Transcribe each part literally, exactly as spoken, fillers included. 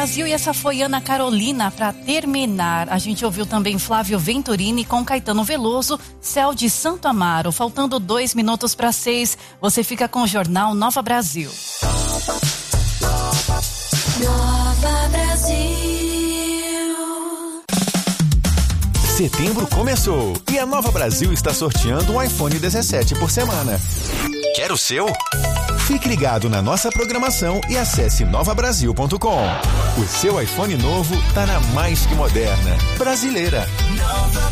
Brasil, e essa foi Ana Carolina para terminar. A gente ouviu também Flávio Venturini com Caetano Veloso, Céu de Santo Amaro. Faltando dois minutos para seis, você fica com o Jornal Nova Brasil. Nova Brasil. Setembro começou e a Nova Brasil está sorteando um iPhone dezessete por semana. Quer o seu? Fique ligado na nossa programação e acesse nova brasil ponto com. O seu iPhone novo tá na mais que moderna brasileira. Nova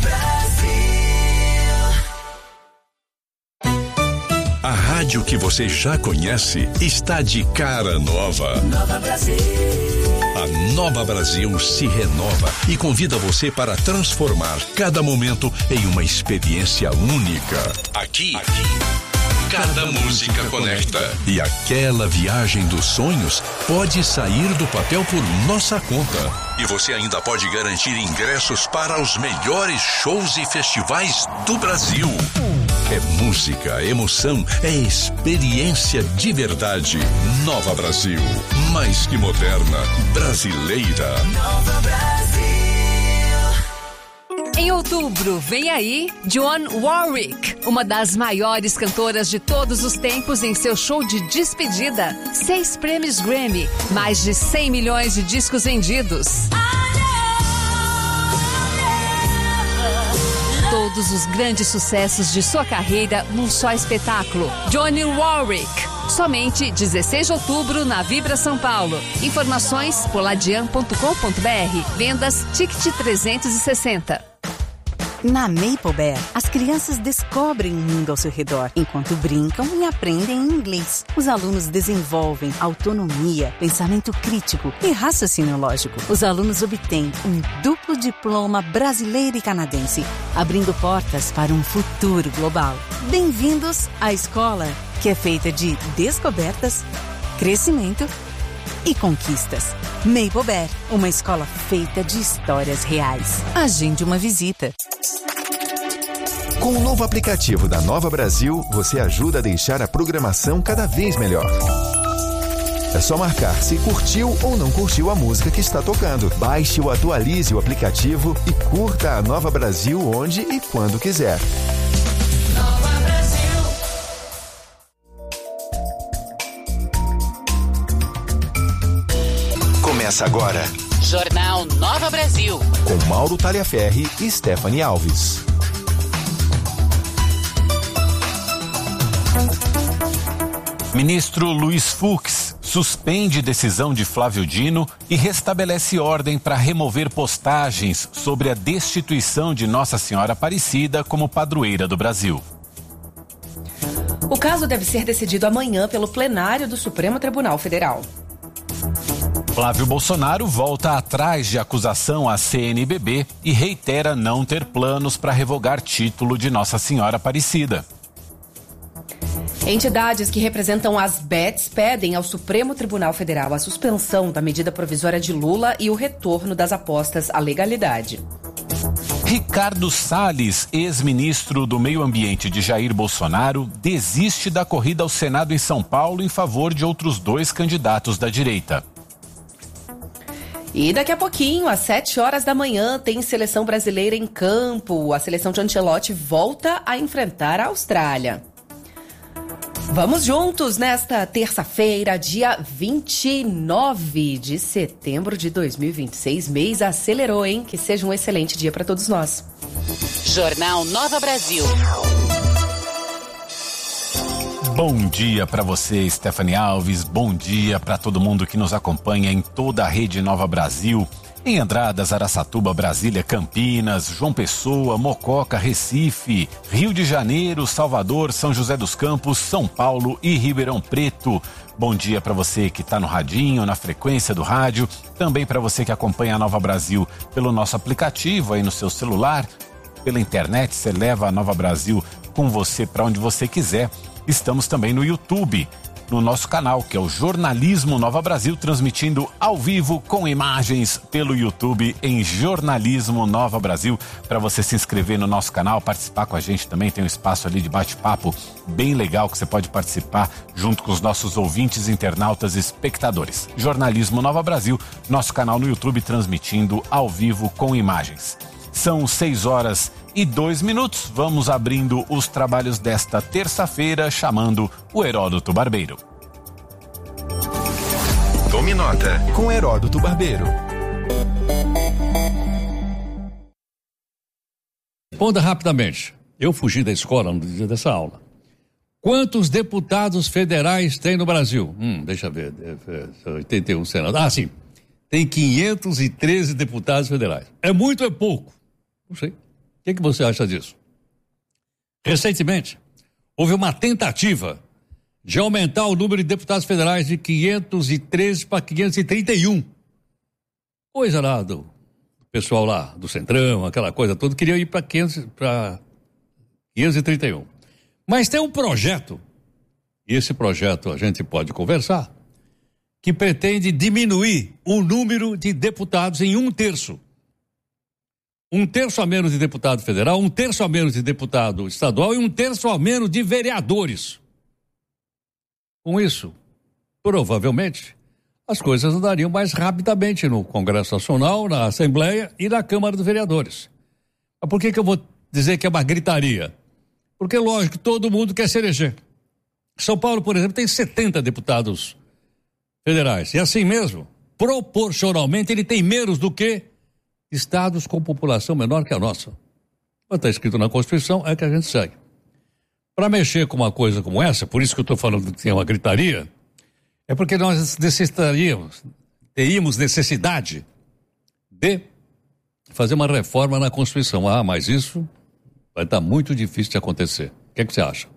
Brasil. A rádio que você já conhece está de cara nova. Nova Brasil. A Nova Brasil se renova e convida você para transformar cada momento em uma experiência única. Aqui, aqui. Cada música conecta. E aquela viagem dos sonhos pode sair do papel por nossa conta. E você ainda pode garantir ingressos para os melhores shows e festivais do Brasil. É música, emoção, é experiência de verdade. Nova Brasil, mais que moderna, brasileira. Nova Brasil. Em outubro, vem aí Dionne Warwick, uma das maiores cantoras de todos os tempos, em seu show de despedida. Seis prêmios Grammy, mais de cem milhões de discos vendidos. Todos os grandes sucessos de sua carreira num só espetáculo. Dionne Warwick. Somente dezesseis de outubro na Vibra São Paulo. Informações poladian ponto com ponto br. Vendas Ticket trezentos e sessenta. Na Maple Bear, as crianças descobrem o mundo ao seu redor, enquanto brincam e aprendem inglês. Os alunos desenvolvem autonomia, pensamento crítico e raciocínio lógico. Os alunos obtêm um duplo diploma brasileiro e canadense, abrindo portas para um futuro global. Bem-vindos à escola, que é feita de descobertas, crescimento e conquistas. Maple Bear, uma escola feita de histórias reais. Agende uma visita. Com o novo aplicativo da Nova Brasil, você ajuda a deixar a programação cada vez melhor. É só marcar se curtiu ou não curtiu a música que está tocando. Baixe ou atualize o aplicativo e curta a Nova Brasil onde e quando quiser. Nova Brasil. Começa agora. Jornal Nova Brasil. Com Mauro Taliaferri e Stephanie Alves. Ministro Luiz Fux suspende decisão de Flávio Dino e restabelece ordem para remover postagens sobre a destituição de Nossa Senhora Aparecida como padroeira do Brasil. O caso deve ser decidido amanhã pelo plenário do Supremo Tribunal Federal. Flávio Bolsonaro volta atrás de acusação à C N B B e reitera não ter planos para revogar título de Nossa Senhora Aparecida. Entidades que representam as bets pedem ao Supremo Tribunal Federal a suspensão da medida provisória de Lula e o retorno das apostas à legalidade. Ricardo Salles, ex-ministro do Meio Ambiente de Jair Bolsonaro, desiste da corrida ao Senado em São Paulo em favor de outros dois candidatos da direita. E daqui a pouquinho, às sete horas da manhã, tem seleção brasileira em campo. A seleção de Ancelotti volta a enfrentar a Austrália. Vamos juntos nesta terça-feira, dia vinte e nove de setembro de dois mil e vinte e seis. Mês acelerou, hein? Que seja um excelente dia para todos nós. Jornal Nova Brasil. Bom dia para você, Stephanie Alves. Bom dia para todo mundo que nos acompanha em toda a rede Nova Brasil. Em Andradas, Araçatuba, Brasília, Campinas, João Pessoa, Mococa, Recife, Rio de Janeiro, Salvador, São José dos Campos, São Paulo e Ribeirão Preto. Bom dia para você que está no radinho, na frequência do rádio. Também para você que acompanha a Nova Brasil pelo nosso aplicativo aí no seu celular. Pela internet, você leva a Nova Brasil com você para onde você quiser. Estamos também no YouTube. no nosso canal, que é o Jornalismo Nova Brasil, transmitindo ao vivo com imagens pelo YouTube em Jornalismo Nova Brasil. Para você se inscrever no nosso canal, participar com a gente também, tem um espaço ali de bate-papo bem legal que você pode participar junto com os nossos ouvintes, internautas e espectadores. Jornalismo Nova Brasil, nosso canal no YouTube transmitindo ao vivo com imagens. São seis horas e dois minutos. Vamos abrindo os trabalhos desta terça-feira, chamando o Heródoto Barbeiro. Tome nota com Heródoto Barbeiro. Responda rapidamente. Eu fugi da escola no dia dessa aula. Quantos deputados federais tem no Brasil? Hum, deixa eu ver. oitenta e um senadores. Ah, sim. Tem quinhentos e treze deputados federais. É muito ou é pouco? Não sei. O que, que você acha disso? Recentemente, houve uma tentativa de aumentar o número de deputados federais de quinhentos e treze para quinhentos e trinta e um. Coisa lá do pessoal lá do Centrão, aquela coisa toda, queria ir para quinhentos e trinta e um. Mas tem um projeto, e esse projeto a gente pode conversar, que pretende diminuir o número de deputados em um terço. Um terço a menos de deputado federal, um terço a menos de deputado estadual e um terço a menos de vereadores. Com isso, provavelmente, as coisas andariam mais rapidamente no Congresso Nacional, na Assembleia e na Câmara dos Vereadores. Mas por que que eu vou dizer que é uma gritaria? Porque, lógico, todo mundo quer se eleger. São Paulo, por exemplo, tem setenta deputados federais. E assim mesmo, proporcionalmente, ele tem menos do que estados com população menor que a nossa. Mas está escrito na Constituição, é que a gente segue. Para mexer com uma coisa como essa, por isso que eu estou falando que tem uma gritaria, é porque nós necessitaríamos, teríamos necessidade de fazer uma reforma na Constituição. Ah, mas isso vai estar muito difícil de acontecer. O que é que você acha?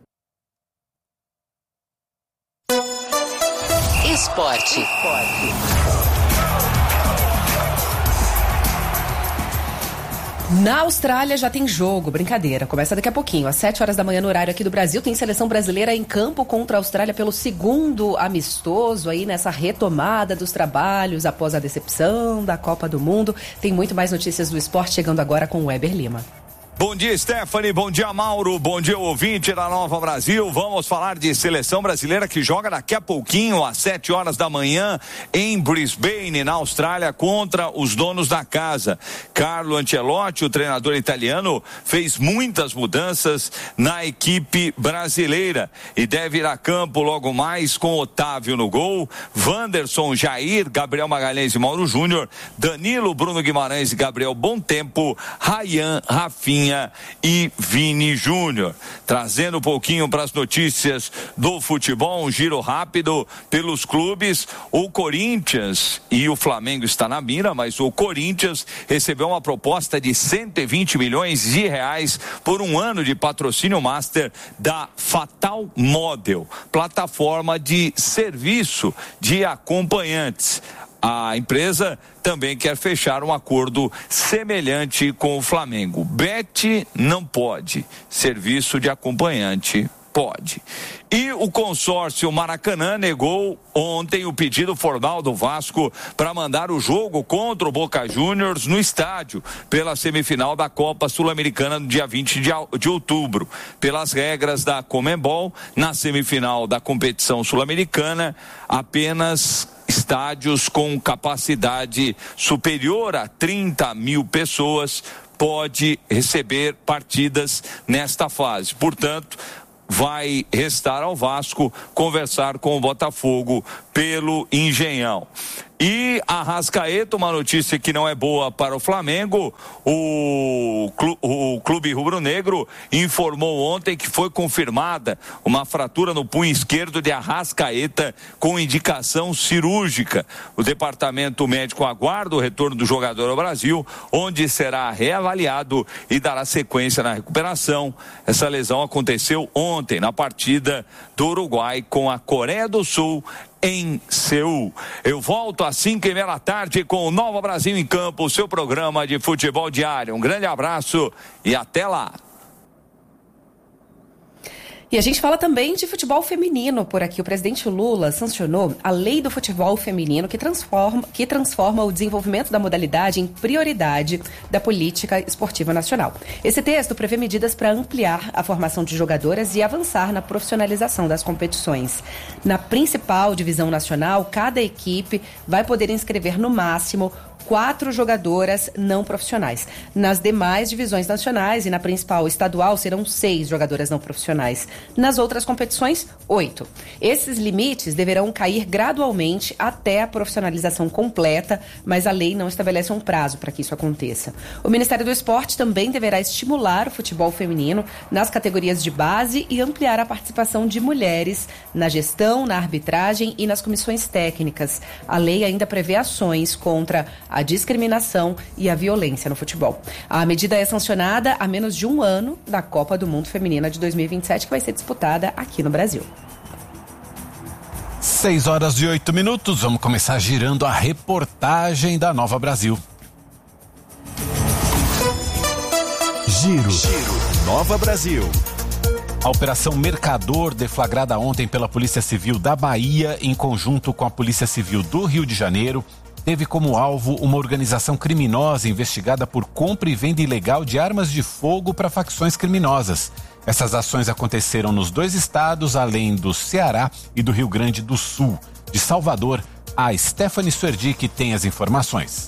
Esporte. Na Austrália já tem jogo, brincadeira. Começa daqui a pouquinho, às sete horas da manhã no horário aqui do Brasil. Tem seleção brasileira em campo contra a Austrália pelo segundo amistoso aí nessa retomada dos trabalhos após a decepção da Copa do Mundo. Tem muito mais notícias do esporte chegando agora com o Weber Lima. Bom dia, Stephanie, bom dia, Mauro, bom dia, ouvinte da Nova Brasil. Vamos falar de seleção brasileira que joga daqui a pouquinho, às sete horas da manhã, em Brisbane, na Austrália, contra os donos da casa. Carlo Ancelotti, o treinador italiano, fez muitas mudanças na equipe brasileira e deve ir a campo logo mais com Otávio no gol, Wanderson, Jair, Gabriel Magalhães e Mauro Júnior, Danilo, Bruno Guimarães e Gabriel Bontempo, Ryan, Rafinha e Vini Júnior. Trazendo um pouquinho para as notícias do futebol, um giro rápido pelos clubes. O Corinthians e o Flamengo está na mira, mas o Corinthians recebeu uma proposta de cento e vinte milhões de reais por um ano de patrocínio master da Fatal Model, plataforma de serviço de acompanhantes. A empresa também quer fechar um acordo semelhante com o Flamengo. Bet não pode, serviço de acompanhante pode. E o consórcio Maracanã negou ontem o pedido formal do Vasco para mandar o jogo contra o Boca Juniors no estádio pela semifinal da Copa Sul-Americana no dia vinte de outubro. Pelas regras da Conmebol, na semifinal da competição sul-americana, apenas estádios com capacidade superior a trinta mil pessoas pode receber partidas nesta fase. Portanto, vai restar ao Vasco conversar com o Botafogo pelo Engenhão. E Arrascaeta, uma notícia que não é boa para o Flamengo, o, clu, o Clube Rubro-Negro informou ontem que foi confirmada uma fratura no punho esquerdo de Arrascaeta com indicação cirúrgica. O departamento médico aguarda o retorno do jogador ao Brasil, onde será reavaliado e dará sequência na recuperação. Essa lesão aconteceu ontem na partida do Uruguai com a Coreia do Sul em Seul. Eu volto às cinco e meia da tarde com o Nova Brasil em Campo, seu programa de futebol diário. Um grande abraço e até lá. E a gente fala também de futebol feminino por aqui. O presidente Lula sancionou a lei do futebol feminino que transforma, que transforma o desenvolvimento da modalidade em prioridade da política esportiva nacional. Esse texto prevê medidas para ampliar a formação de jogadoras e avançar na profissionalização das competições. Na principal divisão nacional, cada equipe vai poder inscrever no máximo quatro jogadoras não profissionais. Nas demais divisões nacionais e na principal estadual serão seis jogadoras não profissionais. Nas outras competições, oito. Esses limites deverão cair gradualmente até a profissionalização completa, mas a lei não estabelece um prazo para que isso aconteça. O Ministério do Esporte também deverá estimular o futebol feminino nas categorias de base e ampliar a participação de mulheres na gestão, na arbitragem e nas comissões técnicas. A lei ainda prevê ações contra a discriminação e a violência no futebol. A medida é sancionada há menos de um ano da Copa do Mundo Feminina de dois mil e vinte e sete, que vai ser disputada aqui no Brasil. Seis horas e oito minutos, vamos começar girando a reportagem da Nova Brasil. Giro, Giro. Nova Brasil. A Operação Mercador, deflagrada ontem pela Polícia Civil da Bahia, em conjunto com a Polícia Civil do Rio de Janeiro, teve como alvo uma organização criminosa investigada por compra e venda ilegal de armas de fogo para facções criminosas. Essas ações aconteceram nos dois estados, além do Ceará e do Rio Grande do Sul. De Salvador, a Stephanie Suerdick tem as informações.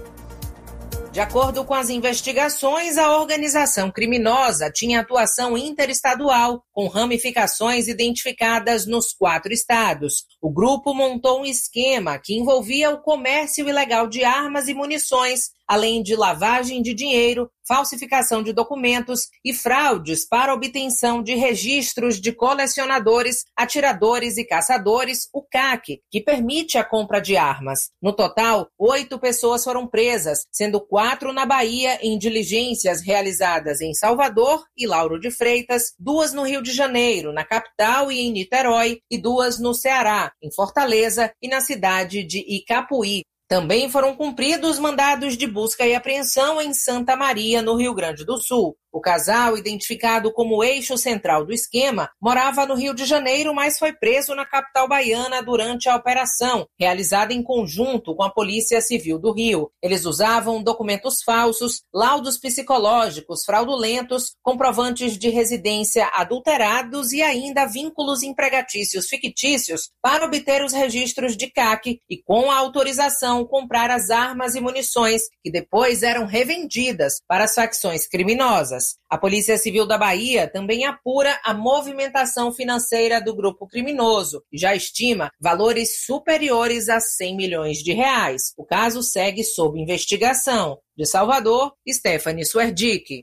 De acordo com as investigações, a organização criminosa tinha atuação interestadual, com ramificações identificadas nos quatro estados. O grupo montou um esquema que envolvia o comércio ilegal de armas e munições, além de lavagem de dinheiro, falsificação de documentos e fraudes para obtenção de registros de colecionadores, atiradores e caçadores, o C A C, que permite a compra de armas. No total, oito pessoas foram presas, sendo quatro na Bahia em diligências realizadas em Salvador e Lauro de Freitas, duas no Rio de Janeiro, na capital e em Niterói, e duas no Ceará, em Fortaleza e na cidade de Icapuí. Também foram cumpridos mandados de busca e apreensão em Santa Maria, no Rio Grande do Sul. O casal, identificado como o eixo central do esquema, morava no Rio de Janeiro, mas foi preso na capital baiana durante a operação, realizada em conjunto com a Polícia Civil do Rio. Eles usavam documentos falsos, laudos psicológicos fraudulentos, comprovantes de residência adulterados e ainda vínculos empregatícios fictícios para obter os registros de C A C e, com a autorização, comprar as armas e munições que depois eram revendidas para as facções criminosas. A Polícia Civil da Bahia também apura a movimentação financeira do grupo criminoso e já estima valores superiores a cem milhões de reais. O caso segue sob investigação. De Salvador, Stephanie Suerdick.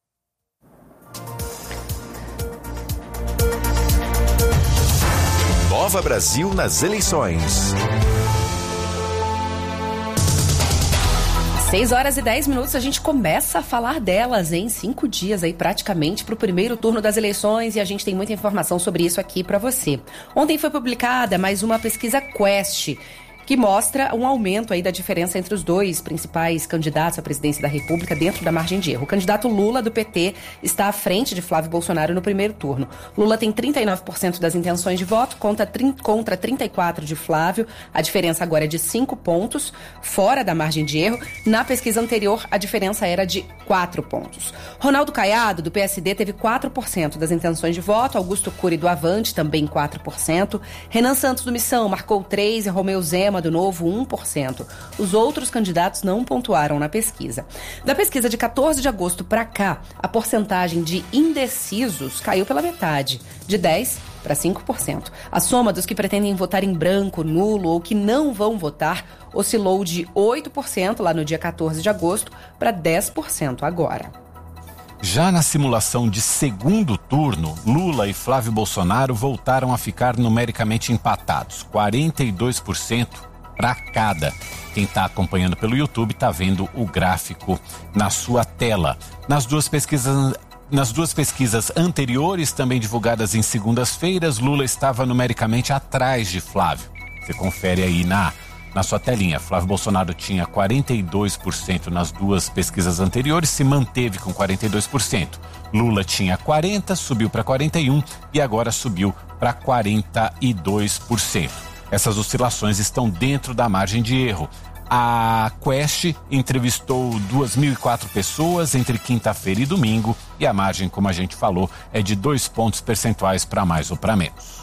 Nova Brasil nas eleições. seis horas e dez minutos, a gente começa a falar delas em cinco dias aí praticamente para o primeiro turno das eleições e a gente tem muita informação sobre isso aqui para você. Ontem foi publicada mais uma pesquisa Quest, que mostra um aumento aí da diferença entre os dois principais candidatos à presidência da República dentro da margem de erro. O candidato Lula, do P T, está à frente de Flávio Bolsonaro no primeiro turno. Lula tem trinta e nove por cento das intenções de voto contra, contra trinta e quatro por cento de Flávio. A diferença agora é de cinco pontos, fora da margem de erro. Na pesquisa anterior, a diferença era de quatro pontos. Ronaldo Caiado, do P S D, teve quatro por cento das intenções de voto. Augusto Cury, do Avante, também quatro por cento. Renan Santos, do Missão, marcou três por cento. E Romeu Zema, do Novo, um por cento. Os outros candidatos não pontuaram na pesquisa. Da pesquisa de quatorze de agosto para cá, a porcentagem de indecisos caiu pela metade, de dez por cento para cinco por cento. A soma dos que pretendem votar em branco, nulo ou que não vão votar oscilou de oito por cento lá no dia quatorze de agosto para dez por cento agora. Já na simulação de segundo turno, Lula e Flávio Bolsonaro voltaram a ficar numericamente empatados, quarenta e dois por cento para cada. Quem está acompanhando pelo YouTube está vendo o gráfico na sua tela. Nas duas pesquisas, nas duas pesquisas anteriores, também divulgadas em segundas-feiras, Lula estava numericamente atrás de Flávio. Você confere aí na na sua telinha. Flávio Bolsonaro tinha quarenta e dois por cento nas duas pesquisas anteriores, se manteve com quarenta e dois por cento. Lula tinha quarenta por cento, subiu para quarenta e um por cento e agora subiu para quarenta e dois por cento. Essas oscilações estão dentro da margem de erro. A Quest entrevistou duas mil e quatro pessoas entre quinta-feira e domingo e a margem, como a gente falou, é de dois pontos percentuais para mais ou para menos.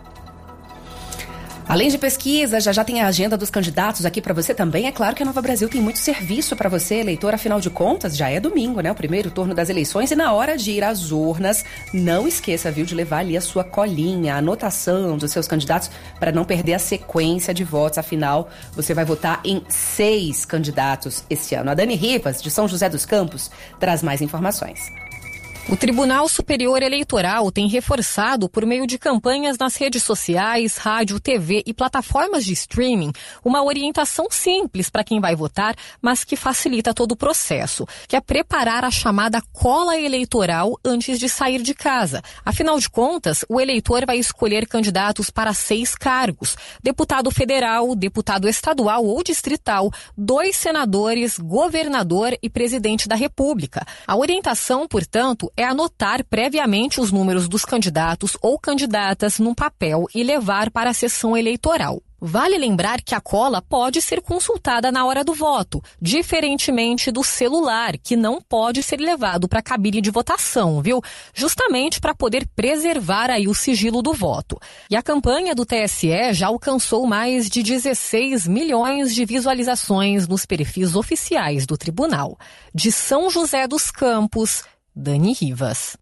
Além de pesquisa, já já tem a agenda dos candidatos aqui para você também. É claro que a Nova Brasil tem muito serviço para você, eleitor, afinal de contas, já é domingo, né? O primeiro turno das eleições e na hora de ir às urnas, não esqueça, viu, de levar ali a sua colinha, a anotação dos seus candidatos para não perder a sequência de votos. Afinal, você vai votar em seis candidatos esse ano. A Dani Rivas, de São José dos Campos, traz mais informações. O Tribunal Superior Eleitoral tem reforçado, por meio de campanhas nas redes sociais, rádio, T V e plataformas de streaming, uma orientação simples para quem vai votar, mas que facilita todo o processo, que é preparar a chamada cola eleitoral antes de sair de casa. Afinal de contas, o eleitor vai escolher candidatos para seis cargos: deputado federal, deputado estadual ou distrital, dois senadores, governador e presidente da República. A orientação, portanto, é anotar previamente os números dos candidatos ou candidatas num papel e levar para a sessão eleitoral. Vale lembrar que a cola pode ser consultada na hora do voto, diferentemente do celular, que não pode ser levado para a cabine de votação, viu? Justamente para poder preservar aí o sigilo do voto. E a campanha do T S E já alcançou mais de dezesseis milhões de visualizações nos perfis oficiais do tribunal. De São José dos Campos, Dani Rivas.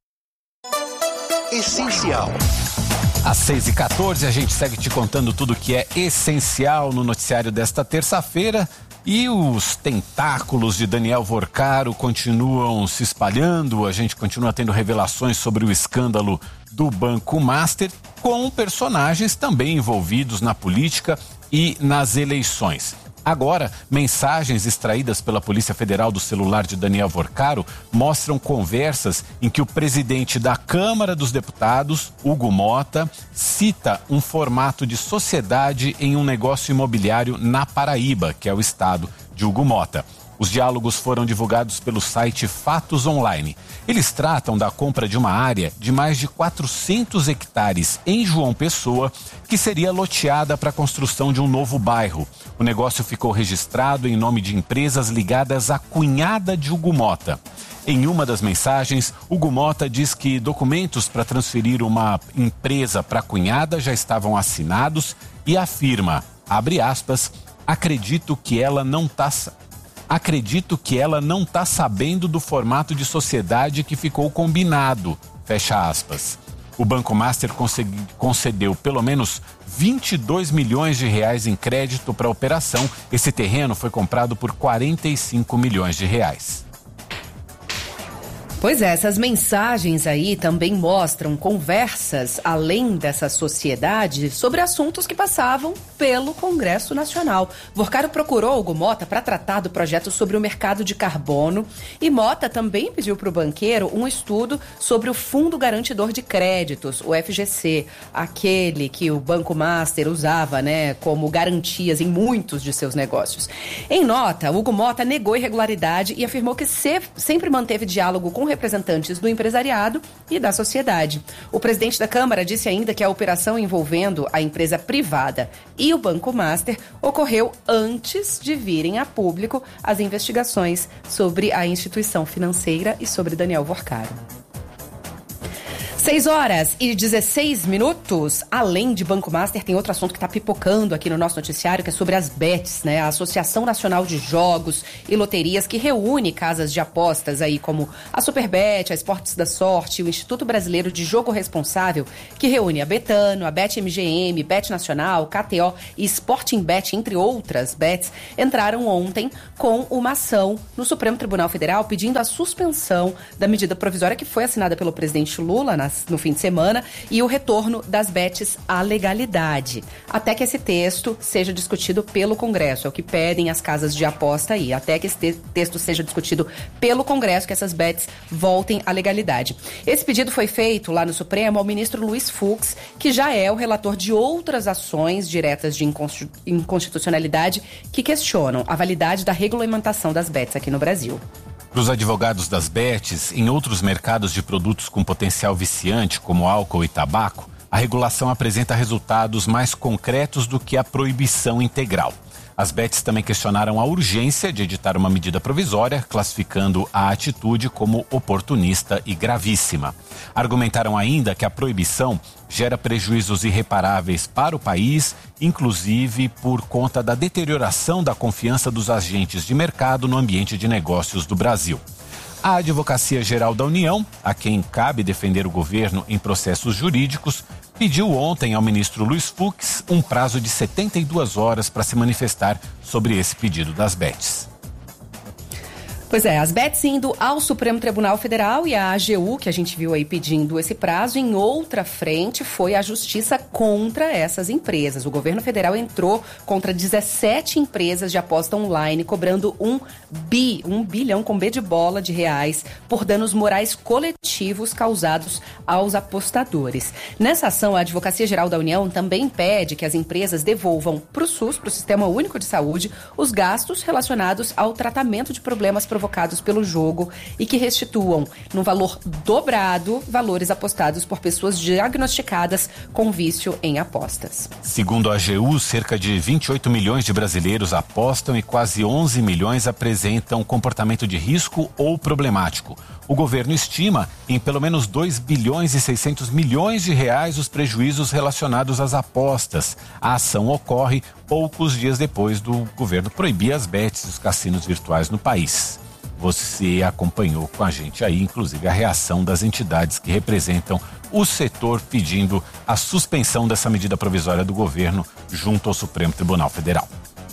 Essencial. Às seis e quatorze, a gente segue te contando tudo que é essencial no noticiário desta terça-feira. E os tentáculos de Daniel Vorcaro continuam se espalhando. A gente continua tendo revelações sobre o escândalo do Banco Master, com personagens também envolvidos na política e nas eleições. Agora, mensagens extraídas pela Polícia Federal do celular de Daniel Vorcaro mostram conversas em que o presidente da Câmara dos Deputados, Hugo Mota, cita um formato de sociedade em um negócio imobiliário na Paraíba, que é o estado de Hugo Mota. Os diálogos foram divulgados pelo site Fatos Online. Eles tratam da compra de uma área de mais de quatrocentos hectares em João Pessoa, que seria loteada para a construção de um novo bairro. O negócio ficou registrado em nome de empresas ligadas à cunhada de Hugo Mota. Em uma das mensagens, Hugo Mota diz que documentos para transferir uma empresa para a cunhada já estavam assinados e afirma, abre aspas, acredito que ela não está... Acredito que ela não está sabendo do formato de sociedade que ficou combinado, fecha aspas. O Banco Master concedeu pelo menos vinte e dois milhões de reais em crédito para a operação. Esse terreno foi comprado por quarenta e cinco milhões de reais. Pois é, essas mensagens aí também mostram conversas além dessa sociedade sobre assuntos que passavam pelo Congresso Nacional. Vorcaro procurou Hugo Mota para tratar do projeto sobre o mercado de carbono e Mota também pediu para o banqueiro um estudo sobre o Fundo Garantidor de Créditos, o F G C, aquele que o Banco Master usava, né, como garantias em muitos de seus negócios. Em nota, Hugo Mota negou irregularidade e afirmou que sempre manteve diálogo com representantes do empresariado e da sociedade. O presidente da Câmara disse ainda que a operação envolvendo a empresa privada e o Banco Master ocorreu antes de virem a público as investigações sobre a instituição financeira e sobre Daniel Vorcaro. seis horas e dezesseis minutos. Além de Banco Master, tem outro assunto que está pipocando aqui no nosso noticiário, que é sobre as bets, né? A Associação Nacional de Jogos e Loterias, que reúne casas de apostas aí como a Superbet, a Esportes da Sorte, o Instituto Brasileiro de Jogo Responsável, que reúne a Betano, a BetMGM, Bet Nacional, K T O e Sporting Bet, entre outras bets, entraram ontem com uma ação no Supremo Tribunal Federal pedindo a suspensão da medida provisória que foi assinada pelo presidente Lula na nas, no fim de semana e o retorno das bets à legalidade. Até que esse texto seja discutido pelo Congresso. É o que pedem as casas de aposta aí. Até que esse te- texto seja discutido pelo Congresso, que essas bets voltem à legalidade. Esse pedido foi feito lá no Supremo ao ministro Luiz Fux, que já é o relator de outras ações diretas de inconstitucionalidade que questionam a validade da regulamentação das bets aqui no Brasil. Para os advogados das bets, em outros mercados de produtos com potencial viciante, como álcool e tabaco, a regulação apresenta resultados mais concretos do que a proibição integral. As bets também questionaram a urgência de editar uma medida provisória, classificando a atitude como oportunista e gravíssima. Argumentaram ainda que a proibição gera prejuízos irreparáveis para o país, inclusive por conta da deterioração da confiança dos agentes de mercado no ambiente de negócios do Brasil. A Advocacia Geral da União, a quem cabe defender o governo em processos jurídicos, pediu ontem ao ministro Luiz Fux um prazo de setenta e duas horas para se manifestar sobre esse pedido das bets. Pois é, as bets indo ao Supremo Tribunal Federal e a A G U, que a gente viu aí pedindo esse prazo, em outra frente foi a justiça contra essas empresas. O governo federal entrou contra dezessete empresas de aposta online, cobrando um bi, um bilhão com B de bola de reais, por danos morais coletivos causados aos apostadores. Nessa ação, a Advocacia Geral da União também pede que as empresas devolvam para o SUS, para o Sistema Único de Saúde, os gastos relacionados ao tratamento de problemas provocados provocados pelo jogo e que restituam, no valor dobrado, valores apostados por pessoas diagnosticadas com vício em apostas. Segundo a A G U, cerca de vinte e oito milhões de brasileiros apostam e quase onze milhões apresentam comportamento de risco ou problemático. O governo estima em pelo menos dois bilhões e seiscentos milhões de reais os prejuízos relacionados às apostas. A ação ocorre poucos dias depois do governo proibir as bets e os cassinos virtuais no país. Você acompanhou com a gente aí, inclusive, a reação das entidades que representam o setor pedindo a suspensão dessa medida provisória do governo junto ao Supremo Tribunal Federal.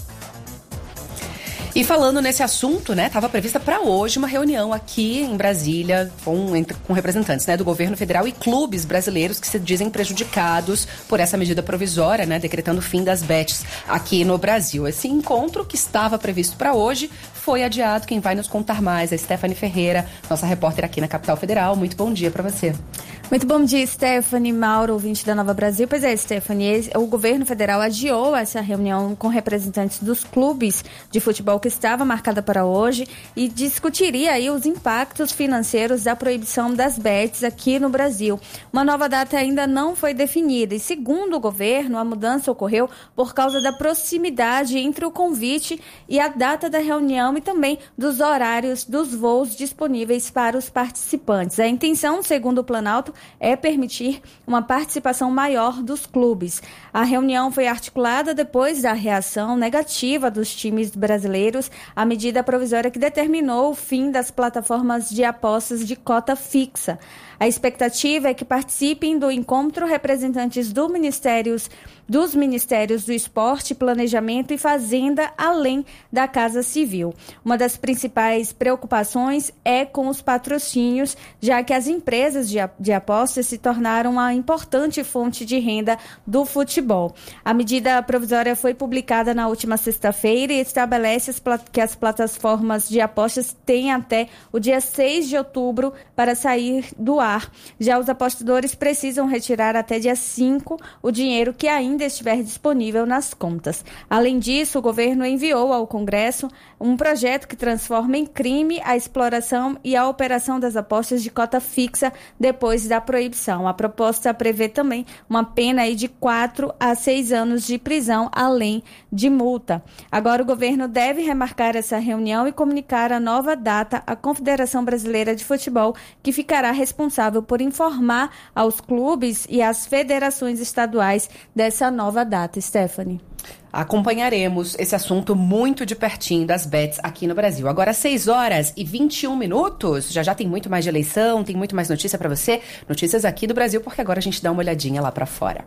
E falando nesse assunto, né, estava prevista para hoje uma reunião aqui em Brasília com, entre, com representantes, né, do governo federal e clubes brasileiros que se dizem prejudicados por essa medida provisória, né, decretando o fim das bets aqui no Brasil. Esse encontro que estava previsto para hoje foi adiado. Quem vai nos contar mais é a Stephanie Ferreira, nossa repórter aqui na Capital Federal. Muito bom dia para você. Muito bom dia, Stephanie, Mauro, ouvinte da Nova Brasil. Pois é, Stephanie, o governo federal adiou essa reunião com representantes dos clubes de futebol que estava marcada para hoje e discutiria aí os impactos financeiros da proibição das bets aqui no Brasil. Uma nova data ainda não foi definida e, segundo o governo, a mudança ocorreu por causa da proximidade entre o convite e a data da reunião e também dos horários dos voos disponíveis para os participantes. A intenção, segundo o Planalto, é permitir uma participação maior dos clubes. A reunião foi articulada depois da reação negativa dos times brasileiros à medida provisória que determinou o fim das plataformas de apostas de cota fixa. A expectativa é que participem do encontro representantes do ministérios, dos Ministérios do Esporte, Planejamento e Fazenda, além da Casa Civil. Uma das principais preocupações é com os patrocínios, já que as empresas de, de apostas se tornaram uma importante fonte de renda do futebol. A medida provisória foi publicada na última sexta-feira e estabelece as, que as plataformas de apostas têm até o dia seis de outubro para sair do ar. Já os apostadores precisam retirar até dia cinco o dinheiro que ainda estiver disponível nas contas. Além disso, o governo enviou ao Congresso um projeto que transforma em crime a exploração e a operação das apostas de cota fixa depois da proibição. A proposta prevê também uma pena aí de quatro a seis anos de prisão, além de multa. Agora o governo deve remarcar essa reunião e comunicar a nova data à Confederação Brasileira de Futebol, que ficará responsável por informar aos clubes e às federações estaduais dessa nova data. Stephanie. Acompanharemos esse assunto muito de pertinho das bets aqui no Brasil. Agora, seis horas e vinte e um minutos. Já já tem muito mais de eleição, tem muito mais notícia para você. Notícias aqui do Brasil, porque agora a gente dá uma olhadinha lá para fora.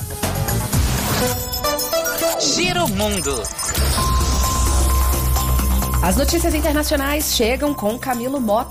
Giro Mundo. As notícias internacionais chegam com Camilo Mota.